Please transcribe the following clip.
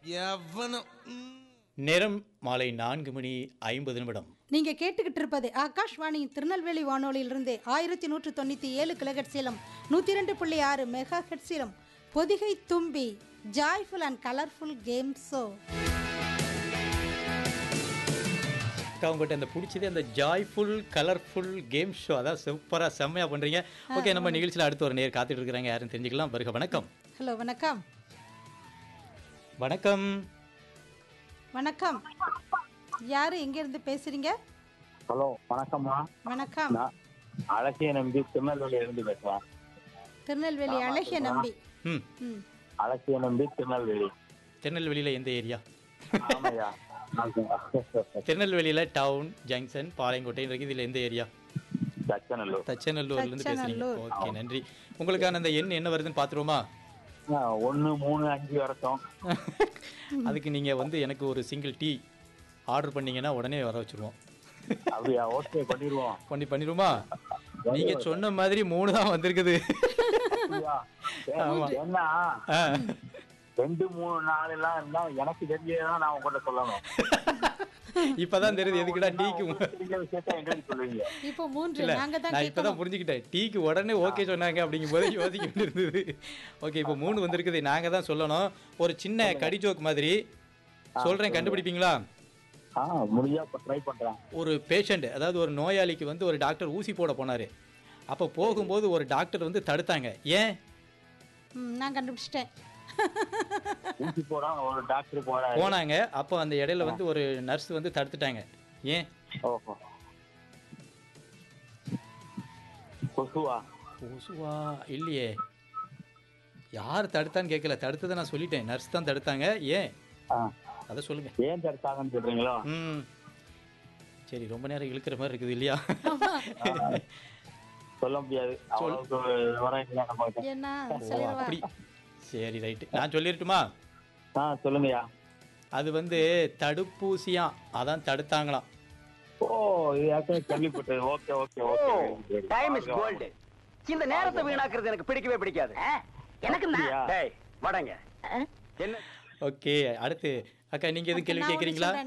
எவனும் நேரம் மாலை 4:50. நீங்க கேட்டுக்கிட்டு இருப்பது ஆகாஷ்வாணியின் திருநெல்வேலி வானொலியிலிருந்து 1197 கிலோஹெர்ட்ஸிலும் 102.6 மெகா ஹெர்ட்ஸிலும் பொதிகை தும்பி joyful and colourful game show. உங்கள்கிட்ட அந்த பிடிச்சது அந்த ஜாய்ஃபுல் கலர்ஃபுல் கேம் ஷோ. அதான் சூப்பராக செம்மையாக பண்ணுறீங்க. ஓகே, நம்ம நிகழ்ச்சியில் அடுத்து ஒரு நேர் காத்துட்டு இருக்கிறாங்க. யாருன்னு தெரிஞ்சுக்கலாம். வருக. வணக்கம். ஹலோ, வணக்கம். வணக்கம். வணக்கம். யாரு எங்க இருந்து பேசுறீங்க? ஹலோ, வணக்கம்மா. வணக்கம். நான் அழகிய நம்பி திருநெல்வேலியில இருந்து பேசுறேன். திருநெல்வேலி அழகிய நம்பி. ம் ம். அழகிய நம்பி திருநெல்வேலி. திருநெல்வேலியில் எந்த ஏரியா? ஆமாய்யா. திருநெல்வேலியில் டவுன், ஜங்ஷன், பாளையங்கோட்டை இருக்குது. இதில் எந்த ஏரியா? தச்சநல்லூர். தச்சநல்லூர்லேருந்து பேசுறீங்க. தச்சநல்லூர். ஓகே, நன்றி. உங்களுக்கான அந்த எண் என்ன வருதுன்னு பார்த்துருவோமா? 1 3 5 வரட்டும். அதுக்கு நீங்கள் வந்து எனக்கு ஒரு சிங்கிள் டீ ஆர்டர் பண்ணீங்கன்னா உடனே வர வச்சுருவோம். அப்படியா? ஓகே, பண்ணிடுவோம். பண்ணிடுவோமா? நீங்கள் சொன்ன மாதிரி 3 தான் வந்திருக்குது. ஆமா. என்ன ஆ 2 3 4 எல்லாம் இருந்தா எனக்கு தெரிஞ்சதான் நான் உங்கள்கிட்ட சொல்லணும். இப்பதான் தெரியுது எதுக்குடா டீக்கு. தெரிஞ்ச விஷயத்த எங்களுக்கு சொல்லுவீங்க. இப்போ 3 இல்ல, நாங்க தான் நான் இப்பதான் புரிஞ்சுக்கிட்டேன். டீக்கு உடனே ஓகே சொன்னாங்க அப்படிங்கும் போது யோசிக்கிட்டு இருந்தது. ஓகே, இப்போ 3 வந்திருக்குது. நாங்க தான் சொல்லணும். ஒரு சின்ன கடி ஜோக் மாதிரி சொல்றேன், கண்டுபிடிப்பீங்களா? முடிஞ்சா ட்ரை பண்றேன். ஒரு பேஷண்ட், அதாவது ஒரு நோயாளிக்கு வந்து ஒரு டாக்டர் ஊசி போட போனாரு. அப்போ போகும்போது ஒரு டாக்டர் வந்து தடுத்தாங்க. ஏன்? நான் கண்டுபிடிச்சிட்டேன். ஊசி போறான் ஒரு டாக்டர் போனாங்க. அப்போ அந்த இடையில வந்து ஒரு நர்ஸ் வந்து தடுத்துட்டாங்க. ஏன்? ஓஹோ. கொசுவா? கொசுவா இல்லையே. யார் தடுத்தான்னு கேட்கல. தடுத்ததை நான் சொல்லிட்டேன். நர்ஸ் தான் தடுத்தாங்க. ஏன் அதை சொல்லுங்க. ஏன் தடுத்தாங்கன்னு சொல்றீங்களோ? சரி, ரொம்ப நேரம் இழுக்கிற மாதிரி இருக்குது இல்லையா? சொல்ல முடியாது. என்ன அப்படி. சரி, ரைட்டு. நான் சொல்லிடட்டுமா? சொல்லுங்கய்யா. அது வந்து தடுப்பூசியா, அதான் தடுத்தாங்களாம். ஓ, இது கேள்விப்பட்டது. Okay okay okay. Time is gold. இந்த நேரத்தை வீணாக்குறது எனக்கு பிடிக்கவே பிடிக்காது. எனக்கு டேய் வடங்க. என்ன? ஓகே, அடுத்து அக்கா நீங்க எதுவும் கேள்வி நான் ஒண்ணு கேட்குறீங்களா? சொல்றேன்.